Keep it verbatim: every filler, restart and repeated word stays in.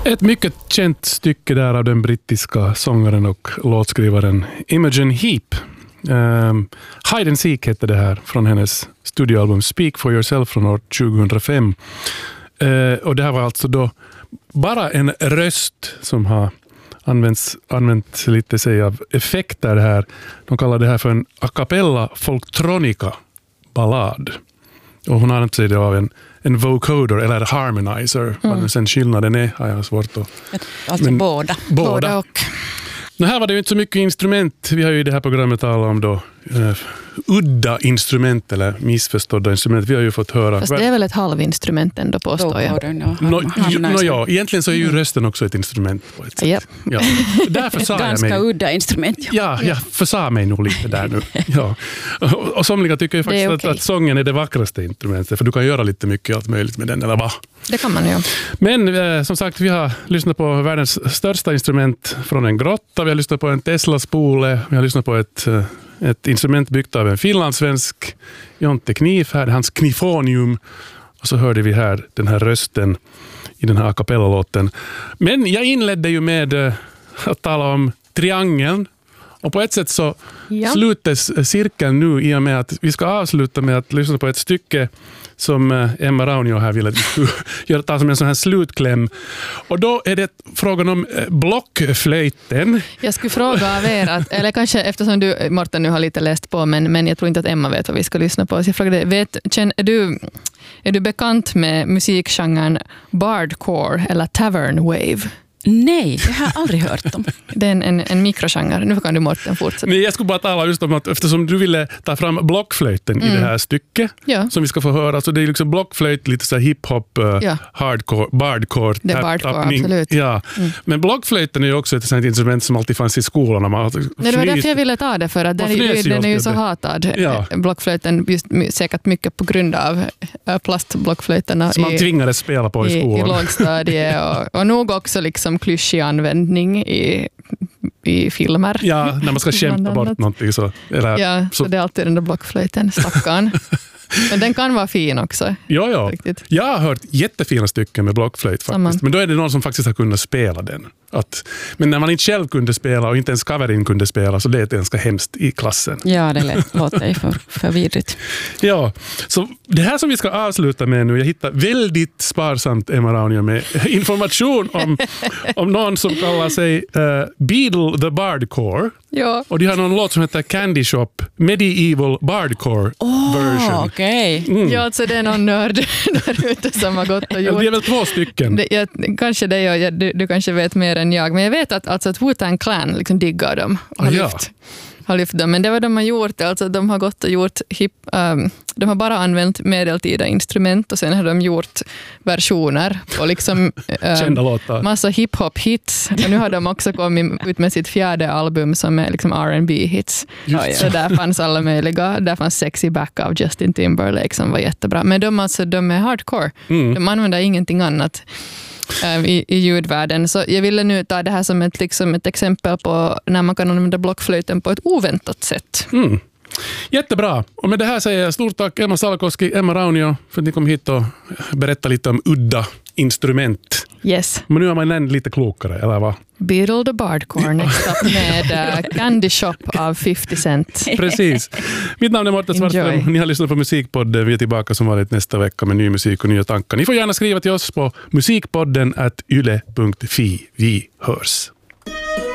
Ett mycket känt stycke där av den brittiska sångaren och låtskrivaren Imogen Heap. Um, Hide and Seek hette det här från hennes studioalbum Speak for Yourself från år tjugohundrafem. Uh, och det här var alltså då bara en röst som har använts, använt lite sig av effekter här. De kallar det här för en a cappella folktronica ballad. Och hon har använt sig av en, en vocoder eller harmonizer. Mm. Vad sen skillnaden är har jag svårt att... Alltså men, båda. Båda. båda och... Nu här var det ju inte så mycket instrument. Vi har ju i det här programmet talat om då uh, udda instrument eller missförstådda instrument. Vi har ju fått höra... Fast det är väl ett halvinstrument ändå, påstår jag. No, no, ja, egentligen så är ju rösten också ett instrument på ett sätt. Yep. Ja. Därför sa jag ganska mig, udda instrument. Ja, ja jag försa mig nog lite där nu. Ja. Och, och somliga tycker ju faktiskt okay. att, att sången är det vackraste instrumentet. För du kan göra lite mycket allt möjligt med den, eller va? Det kan man ju. Men eh, som sagt, vi har lyssnat på världens största instrument från en grotta. Vi har lyssnat på en Tesla-spole. Vi har lyssnat på ett... Eh, Ett instrument byggt av en finlandssvensk Jonte Knif, här hans knifonium. Och så hörde vi här den här rösten i den här a cappella-låten. Men jag inledde ju med att tala om triangeln. Och på ett sätt så ja. slutas cirkeln nu i och med att vi ska avsluta med att lyssna på ett stycke som Emma Raunio här vill att vi skulle göra ta som en sån här slutkläm. Och då är det frågan om blockflöjten. Jag skulle fråga av er, att, eller kanske eftersom du, Morten, nu har lite läst på, men, men jag tror inte att Emma vet vad vi ska lyssna på. Så jag frågade, vet, känn, är, du, är du bekant med musikgenren bardcore eller tavern wave? Nej, det har jag aldrig hört om. Det är en, en, en mikrogenre. Nu kan du, Morten, fortsätta. Nej, jag skulle bara tala just om att eftersom du ville ta fram blockflöjten mm. i det här stycket ja. som vi ska få höra. Så det är liksom blockflöjt, lite så här hiphop, uh, ja. hardcore, bardcore. Det är bardcore, absolut. Ja. Mm. Men blockflöjten är ju också ett sånt instrument som alltid fanns i skolan. Man Nej, det var därför jag ville ta det, för att den, den, den är ju så hatad. Ja. Blockflöjten, just, säkert mycket på grund av plastblockflöjterna. Som man tvingades spela på i, i skolan. I lågstadiet och, och nog också liksom klyschig användning i, i filmer. Ja, när man ska kämpa bort någonting. Så, eller, ja, så. så det är alltid den där blockflöjten, stackarn. Men den kan vara fin också. Ja, ja. Riktigt. Jag har hört jättefina stycken med blockflöjt faktiskt. Samma. Men då är det någon som faktiskt har kunnat spela den. Att, men när man inte själv kunde spela och inte ens Kaverin kunde spela, så det är ganska hemskt i klassen. Ja, det låter ju för, för vidrigt. Ja, så det här som vi ska avsluta med nu, jag hittar väldigt sparsamt, Emma Raunio, med information om, om någon som kallar sig uh, Beadle the Bardcore. Ja. Och de har någon låt som heter Candy Shop Medieval Bardcore oh, version. Okay. Mm. Ja, alltså det är någon nörd där ute som har gått och gjort. Det är väl två stycken. Det, jag, kanske det är jag, du, du kanske vet mer än jag, men jag vet att, alltså, att Wu-Tang Clan liksom diggar dem och har, ja. lyft, har lyft dem. Men det var de har gjort, alltså de har gått och gjort hip, um, de har bara använt medeltida instrument och sen har de gjort versioner och liksom um, massa hiphop-hits. Och nu har de också kommit ut med sitt fjärde album som är liksom R and B-hits. Så där fanns alla möjliga. Där fanns Sexy Back av Justin Timberlake som var jättebra. Men de, alltså, de är hardcore. Mm. De använder ingenting annat I, i ljudvärlden. Så jag ville nu ta det här som ett, liksom ett exempel på när man kan använda blockflöjten på ett oväntat sätt. Mm. Jättebra. Och med det här säger jag stort tack Emma Salakoski, Emma Raunio för att ni kom hit och berättade lite om udda instrument. Yes. Men nu är man än lite klokare, eller vad? Beadle the Bardcore next up med uh, Candy Shop av fifty cent. Precis. Mitt namn är Morten Svartström. Ni har lyssnat på Musikpodden. Vi är tillbaka som vanligt nästa vecka med ny musik och nya tankar. Ni får gärna skriva till oss på musikpodden at yle punkt fi. Vi hörs.